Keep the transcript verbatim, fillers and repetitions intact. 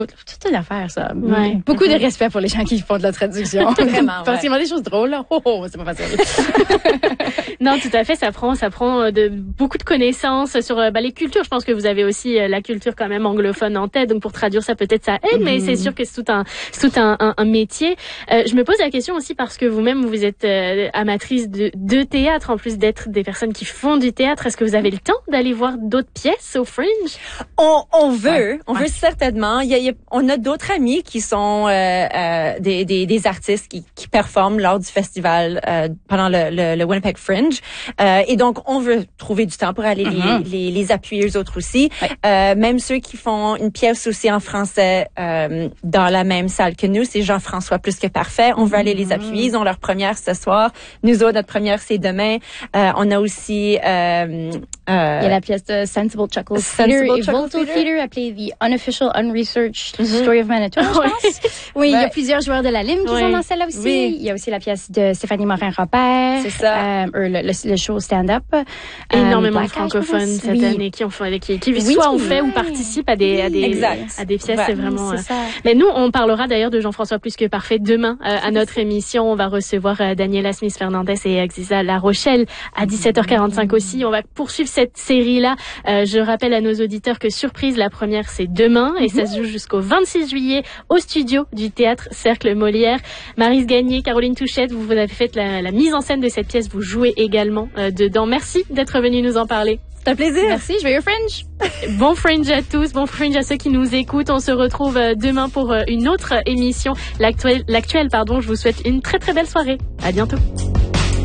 toute une affaire, ça. Ouais. Beaucoup de respect pour les gens qui font de la traduction. Vraiment, Parce ouais. qu'ils font des choses drôles, là. Oh, oh, c'est pas facile. Non, tout à fait, ça prend, ça prend de, beaucoup de connaissances sur bah, les cultures. Je pense que vous avez aussi euh, la culture quand même anglophone en tête, donc pour traduire ça peut-être ça aide, mm-hmm. mais c'est sûr que c'est tout un, c'est tout un, un, un métier. Euh, je me pose la question aussi parce que vous-même vous êtes euh, amatrice de, de théâtre, en plus d'être des personnes qui font du théâtre. Est-ce que vous avez le temps d'aller voir d'autres pièces au Fringe? On, on veut, ouais. on ouais. veut certainement. Il y a, il y a, on a d'autres amis qui sont euh, euh, des, des, des artistes qui, qui performent lors du festival euh, pendant le, le, le Winnipeg Fringe. Euh, et donc, on veut trouver du temps pour aller uh-huh. les, les, les appuyer eux autres aussi. Ouais. Euh, même ceux qui font une pièce aussi en français euh, dans la même salle que nous, c'est Jean-François Plus que Parfait. On veut aller les appuyer. Ils ont leur première ce soir. Nous autres, notre première, c'est demain. Euh, on a aussi... Euh, euh, Il y a la pièce de Sensible Chuckles Theater et Volto Theater, appelée The Unofficial Unresearched mm-hmm. Story of Manitoba, je pense. Oui, ouais. Il y a plusieurs joueurs de la Lime qui ouais. sont dans celle-là aussi. Oui. Il y a aussi la pièce de Stéphanie Morin-Robert. C'est ça. Euh, le, le, le show stand-up. Énormément euh, de francophones cette oui. année qui ont fait, qui, qui oui, soit ont fait ouais. ou participent à des, à des, exact. à des pièces. Ouais. C'est vraiment. Oui, c'est euh... Mais nous, on parlera d'ailleurs de Jean-François Plus que Parfait demain euh, à notre émission. On va recevoir euh, Daniela Smith-Fernandez et Aziza La Rochelle à dix-sept heures quarante-cinq aussi. On va poursuivre cette série-là. Euh, je rappelle à nos auditeurs que surprise, la première c'est demain et ça se joue jusqu'au vingt-six juillet au studio du Théâtre Cercle Molière. Maryse Gagné, Caroline Touchette, vous, vous avez fait la, la mise en scène de cette pièce. Vous jouez également euh, dedans. Merci d'être venu nous en parler. C'est un plaisir. Merci, je vais au Fringe. Bon Fringe à tous, bon Fringe à ceux qui nous écoutent. On se retrouve demain pour une autre émission. L'actuel, l'actuel, pardon. Je vous souhaite une très très belle soirée. À bientôt.